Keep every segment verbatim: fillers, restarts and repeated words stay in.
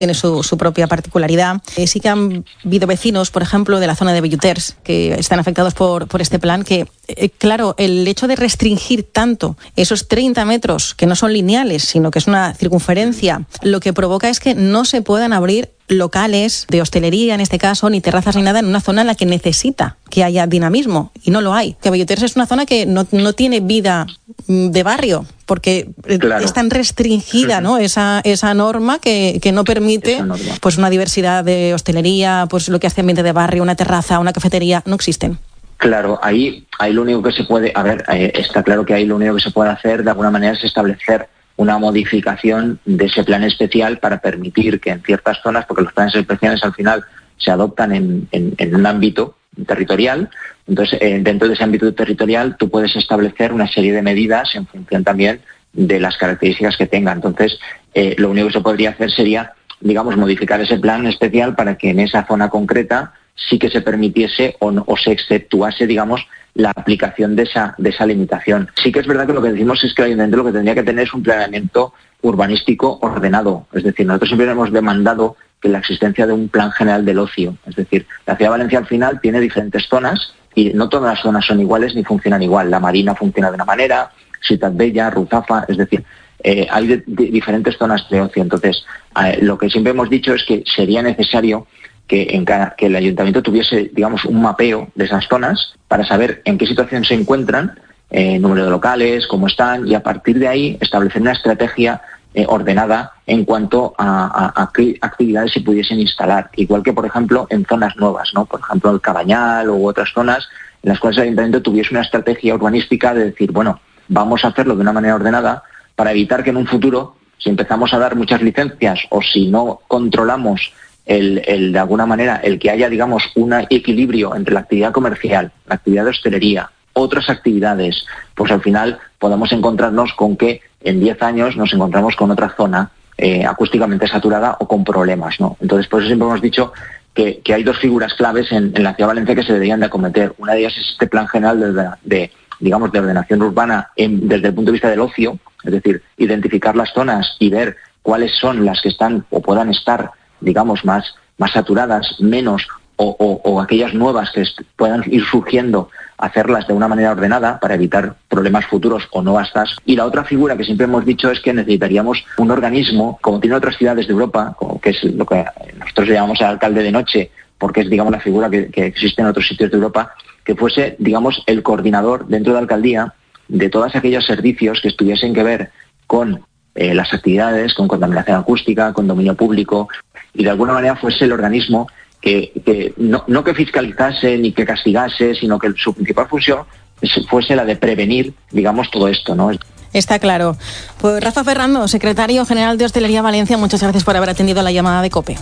tiene su, su propia particularidad. Eh, sí que han habido vecinos, por ejemplo, de la zona de Belluters, que están afectados por, por este plan, que, eh, claro, el hecho de restringir tanto esos treinta metros, que no son lineales, sino que es una circunferencia, lo que provoca es que no se puedan abrir locales de hostelería, en este caso, ni terrazas ni nada, en una zona en la que necesita que haya dinamismo, y no lo hay. Que Belluters es una zona que no, no tiene vida de barrio, porque claro. es tan restringida, ¿no? esa, esa norma que, que no permite pues una diversidad de hostelería, pues lo que hace ambiente de barrio, una terraza, una cafetería, no existen. Claro, ahí, ahí lo único que se puede, a ver, eh, está claro que ahí lo único que se puede hacer de alguna manera es establecer una modificación de ese plan especial para permitir que en ciertas zonas, porque los planes especiales al final se adoptan en, en, en un ámbito territorial, entonces eh, dentro de ese ámbito territorial tú puedes establecer una serie de medidas en función también de las características que tenga. Entonces eh, lo único que se podría hacer sería, digamos, modificar ese plan especial para que en esa zona concreta sí que se permitiese o, no, o se exceptuase, digamos, la aplicación de esa, de esa limitación. Sí que es verdad que lo que decimos es que el ayuntamiento lo que tendría que tener es un planeamiento urbanístico ordenado. Es decir, nosotros siempre hemos demandado que la existencia de un plan general del ocio. Es decir, la Ciudad de Valencia al final tiene diferentes zonas y no todas las zonas son iguales ni funcionan igual. La Marina funciona de una manera, Ciutat Bella, Ruzafa, es decir, eh, hay de, de diferentes zonas de ocio. Entonces, eh, lo que siempre hemos dicho es que sería necesario que, en cada, que el ayuntamiento tuviese, digamos, un mapeo de esas zonas para saber en qué situación se encuentran, eh, número de locales, cómo están, y a partir de ahí establecer una estrategia eh, ordenada en cuanto a, a, a qué actividades se pudiesen instalar. Igual que, por ejemplo, en zonas nuevas, ¿no? Por ejemplo, el Cabañal u otras zonas en las cuales el ayuntamiento tuviese una estrategia urbanística de decir, bueno, vamos a hacerlo de una manera ordenada para evitar que en un futuro, si empezamos a dar muchas licencias o si no controlamos El, el, de alguna manera, el que haya, digamos, un equilibrio entre la actividad comercial, la actividad de hostelería, otras actividades, pues al final podamos encontrarnos con que en diez años nos encontramos con otra zona eh, acústicamente saturada o con problemas, ¿no? Entonces, por eso siempre hemos dicho que, que hay dos figuras claves en, en la Ciudad de Valencia que se deberían de acometer. Una de ellas es este plan general de, de digamos, de ordenación urbana en, desde el punto de vista del ocio, es decir, identificar las zonas y ver cuáles son las que están o puedan estar, digamos, más, más saturadas, menos, o, o, o aquellas nuevas que puedan ir surgiendo, hacerlas de una manera ordenada para evitar problemas futuros o no bastas. Y la otra figura que siempre hemos dicho es que necesitaríamos un organismo, como tienen otras ciudades de Europa, como que es lo que nosotros llamamos el alcalde de noche, porque es, digamos, la figura que, que existe en otros sitios de Europa, que fuese, digamos, el coordinador dentro de la alcaldía de todos aquellos servicios que estuviesen que ver con eh, las actividades, con contaminación acústica, con dominio público, y de alguna manera fuese el organismo que, que no, no que fiscalizase ni que castigase, sino que su principal función fuese la de prevenir, digamos, todo esto, ¿no? Está claro. Pues Rafa Ferrando, secretario general de Hostelería Valencia, muchas gracias por haber atendido la llamada de COPE.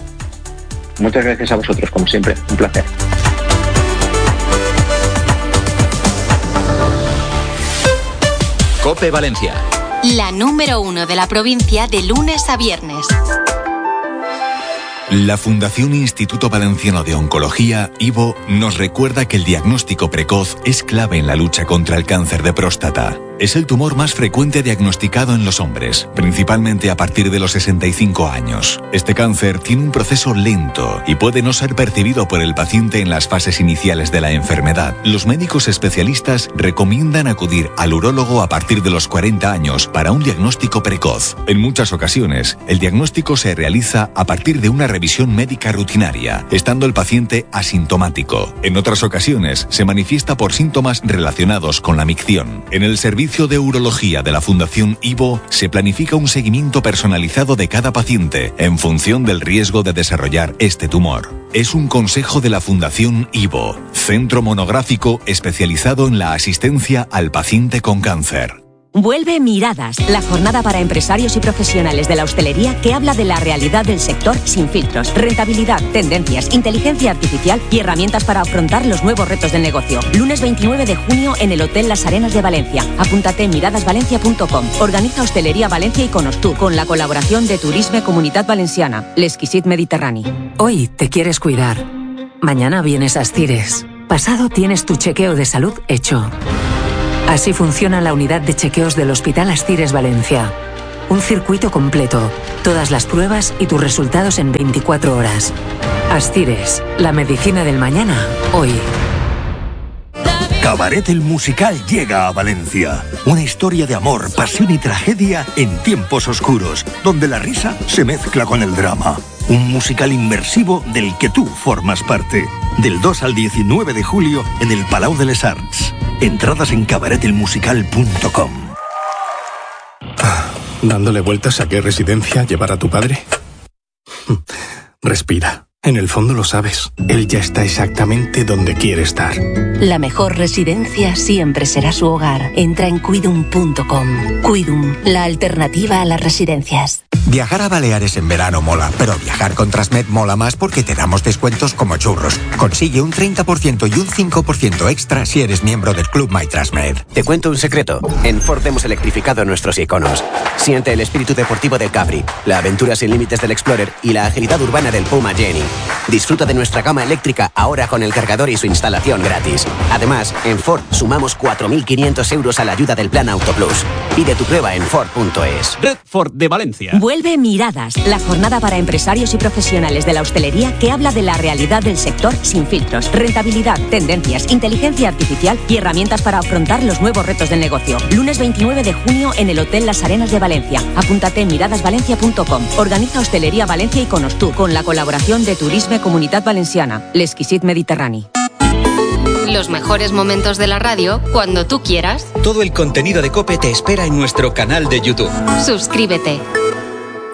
Muchas gracias a vosotros, como siempre. Un placer. COPE Valencia. La número uno de la provincia de lunes a viernes. La Fundación Instituto Valenciano de Oncología, I V O, nos recuerda que el diagnóstico precoz es clave en la lucha contra el cáncer de próstata. Es el tumor más frecuente diagnosticado en los hombres, principalmente a partir de los sesenta y cinco años. Este cáncer tiene un proceso lento y puede no ser percibido por el paciente en las fases iniciales de la enfermedad. Los médicos especialistas recomiendan acudir al urólogo a partir de los cuarenta años para un diagnóstico precoz. En muchas ocasiones, el diagnóstico se realiza a partir de una revisión médica rutinaria, estando el paciente asintomático. En otras ocasiones, se manifiesta por síntomas relacionados con la micción. En el servicio de urología de la Fundación I V O se planifica un seguimiento personalizado de cada paciente en función del riesgo de desarrollar este tumor. Es un consejo de la Fundación I V O, centro monográfico especializado en la asistencia al paciente con cáncer. Vuelve Miradas, la jornada para empresarios y profesionales de la hostelería que habla de la realidad del sector sin filtros, rentabilidad, tendencias, inteligencia artificial y herramientas para afrontar los nuevos retos del negocio. Lunes veintinueve de junio en el Hotel Las Arenas de Valencia. Apúntate en miradasvalencia punto com. Organiza Hostelería Valencia y Conostur con la colaboración de Turisme Comunitat Valenciana, l'Exquisit Mediterrani. Hoy te quieres cuidar. Mañana vienes a Astires. Pasado tienes tu chequeo de salud hecho. Así funciona la unidad de chequeos del Hospital Astires Valencia. un circuito completo, todas las pruebas y tus resultados en veinticuatro horas. Astires, la medicina del mañana, hoy. Cabaret el musical llega a Valencia. Una historia de amor, pasión y tragedia en tiempos oscuros, donde la risa se mezcla con el drama. Un musical inmersivo del que tú formas parte. Del dos al diecinueve de julio en el Palau de les Arts. Entradas en cabaret el musical punto com. Ah, ¿dándole vueltas a qué residencia llevar a tu padre? Respira. En el fondo lo sabes. Él ya está exactamente donde quiere estar. La mejor residencia siempre será su hogar. Entra en cuidum punto com. Cuidum, la alternativa a las residencias. Viajar a Baleares en verano mola, pero viajar con Transmed mola más porque te damos descuentos como churros. Consigue un treinta por ciento y un cinco por ciento extra si eres miembro del Club My Transmed. Te cuento un secreto. En Ford hemos electrificado nuestros iconos. Siente el espíritu deportivo del Capri, la aventura sin límites del Explorer y la agilidad urbana del Puma Jenny. Disfruta de nuestra gama eléctrica ahora con el cargador y su instalación gratis. Además, en Ford sumamos cuatro mil quinientos euros a la ayuda del Plan Auto Plus. Pide tu prueba en Ford punto es. Red Ford de Valencia. Vuelve Miradas, la jornada para empresarios y profesionales de la hostelería que habla de la realidad del sector sin filtros, rentabilidad, tendencias, inteligencia artificial y herramientas para afrontar los nuevos retos del negocio. Lunes veintinueve de junio en el Hotel Las Arenas de Valencia. Apúntate en miradasvalencia punto com. Organiza Hostelería Valencia y Conostur con la colaboración de Turisme Comunitat Valenciana, l'Exquisit Mediterrani. Los mejores momentos de la radio cuando tú quieras. Todo el contenido de COPE te espera en nuestro canal de YouTube. Suscríbete.